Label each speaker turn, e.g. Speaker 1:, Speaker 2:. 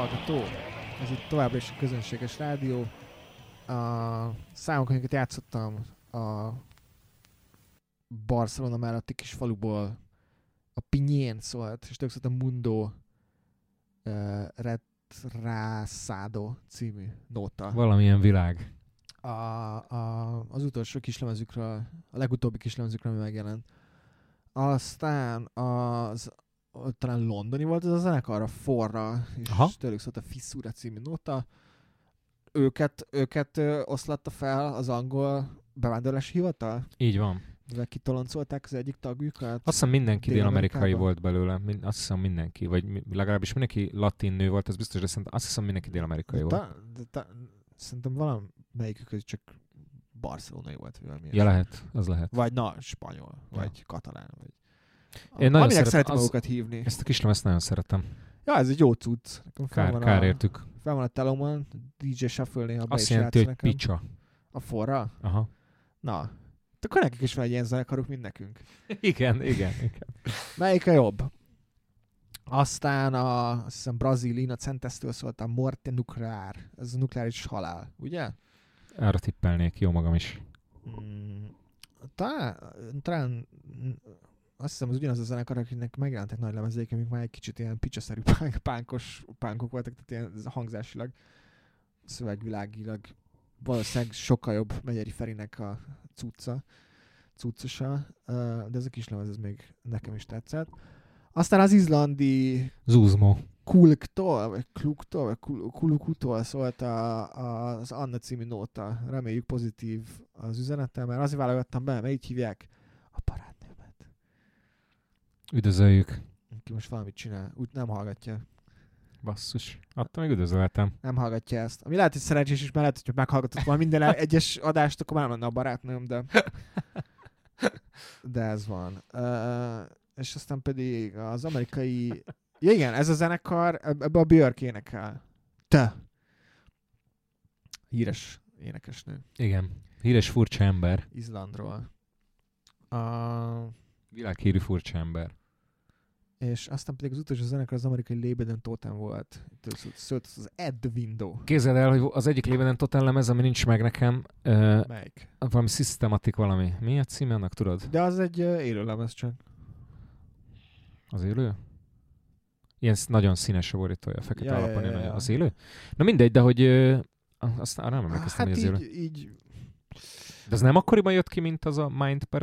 Speaker 1: hallgató! Ez itt továbbra is a közönséges rádió. Számokat, amiket játszottam a Barcelona melletti kis faluból, a Pinyén szólt, és tök szólt a Mundo Retrasado című nóta.
Speaker 2: Valamilyen világ.
Speaker 1: Az utolsó kislemezükről, a legutóbbi kislemezükről, ami megjelent. Aztán talán londoni volt ez a zenekar, a Forra, és tőlük szólt a Fissura című nóta. Őket oszlatta fel az angol bevándorlási hivatal?
Speaker 2: Így van.
Speaker 1: Mivel kitoloncolták az egyik tagjukat?
Speaker 2: Azt hiszem mindenki dél-amerikai volt belőle. Azt hiszem mindenki, vagy legalábbis mindenki latin nő volt, ez biztos, de szerintem azt hiszem mindenki dél-amerikai volt.
Speaker 1: Szerintem valamelyikük csak barcelonai volt.
Speaker 2: Ja, lehet, az lehet.
Speaker 1: Vagy spanyol, vagy katalán. Vagy...
Speaker 2: Én nagyon
Speaker 1: szeretem magukat hívni.
Speaker 2: Ezt a kislemezt nagyon szeretem.
Speaker 1: Ja, ez egy jó cucc.
Speaker 2: Kár értük.
Speaker 1: Fel van a telomon, DJ Shuffle néha be
Speaker 2: azt jelenti, hogy picsa.
Speaker 1: A Forra?
Speaker 2: Aha.
Speaker 1: Na, akkor nekik is van egy ilyen zenekaruk, mint nekünk.
Speaker 2: Igen.
Speaker 1: Melyik a jobb? Aztán azt hiszem Brazil Innocentes-től szólt a Morte Nuclear. Ez a nukleáris halál, ugye?
Speaker 2: Arra tippelnék, jó magam is.
Speaker 1: Talán azt hiszem, az ugyanaz a zenekar, akinek megjelentek nagy lemezék, amik már egy kicsit ilyen picsaszerű pánkok voltak, tehát ilyen hangzásilag, szövegvilágilag valószínűleg sokkal jobb Megyeri Ferinek a cuccosa, de ez a kis lemez, ez még nekem is tetszett. Aztán az izlandi
Speaker 2: Zuzmo
Speaker 1: Kulktól, vagy Kulukutól szólt az Anna című nóta. Reméljük pozitív az üzenete, mert azért válogattam be, mert így hívják a barátnőmet.
Speaker 2: Üdvözöljük.
Speaker 1: Ki most valamit csinál, úgy nem hallgatja.
Speaker 2: Basszus, attól még üdvözöltem.
Speaker 1: Nem hallgatja ezt. Ami lehet, hogy szerencsés is, mert lehet, hogy meghallgatott volna minden egyes adást, akkor már nem lenne a barátnőm, de ez van. És aztán pedig az amerikai... Ja igen, ez a zenekar, ebbe a Björk énekel. Híres énekesnő.
Speaker 2: Igen, híres furcsa ember.
Speaker 1: Izlandról.
Speaker 2: Világhírű furcsa ember.
Speaker 1: És aztán pedig az utolsó zenekar az amerikai Labeden Totem volt. Szólt az At the Window.
Speaker 2: Képzeld el, hogy az egyik Labeden Totem lemez, ami nincs meg nekem.
Speaker 1: Melyik?
Speaker 2: Valami Systematic valami. Mi a címe annak, tudod?
Speaker 1: De az egy élő lemez csak.
Speaker 2: Az élő? Ilyen nagyon színes a borítója, fekete alapon.
Speaker 1: Ja.
Speaker 2: Az élő? Na mindegy, de hogy azt arra nem emlékeztem, hogy az élő.
Speaker 1: Így...
Speaker 2: De ez nem akkoriban jött ki, mint az a Mind